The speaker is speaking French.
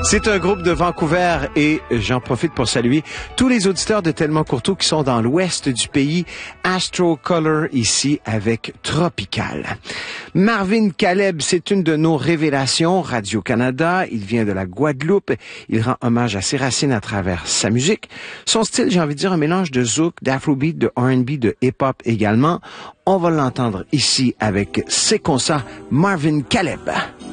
C'est un groupe de Vancouver et j'en profite pour saluer tous les auditeurs de Tellement Courtois qui sont dans l'ouest du pays. Astro Color ici avec Tropical. Marvin Caleb, c'est une de nos révélations Radio-Canada. Il vient de la Guadeloupe. Il rend hommage à ses racines à travers sa musique. Son style, j'ai envie de dire, un mélange de zouk, d'afrobeat, de R&B, de hip-hop également. On va l'entendre ici avec C'est comme ça, Marvin Caleb.